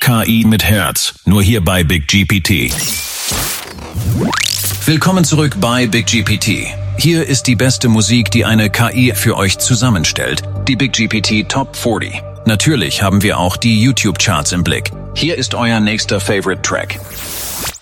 KI mit Herz, nur hier bei BigGPT. Willkommen zurück bei BigGPT. Hier ist die beste Musik, die eine KI für euch zusammenstellt, die BigGPT Top 40. Natürlich haben wir auch die YouTube-Charts im Blick. Hier ist euer nächster Favorite Track.